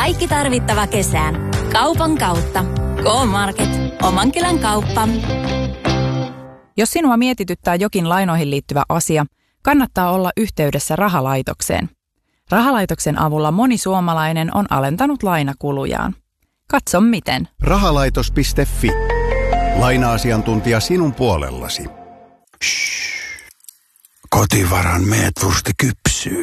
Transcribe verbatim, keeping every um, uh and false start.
Kaikki tarvittava kesään. Kaupan kautta. K-Market. Oman kylän kauppa. Jos sinua mietityttää jokin lainoihin liittyvä asia, kannattaa olla yhteydessä rahalaitokseen. Rahalaitoksen avulla moni suomalainen on alentanut lainakulujaan. Katso miten. Rahalaitos piste fi. Laina-asiantuntija sinun puolellasi. Shh. Kotivaran meetvursti kypsyy.